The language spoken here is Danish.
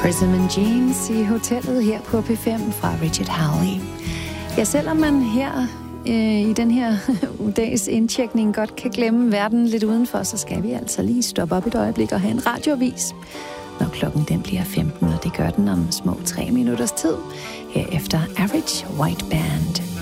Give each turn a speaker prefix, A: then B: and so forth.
A: Prism and Jeans i hotellet her på P5 fra Richard Hawley. Ja, selvom man her i den her dags indtjekning godt kan glemme verden lidt udenfor, så skal vi altså lige stoppe op et øjeblik og have en radioavis, når klokken den bliver 15, og det gør den om små 3 minutters tid, herefter Average White Band.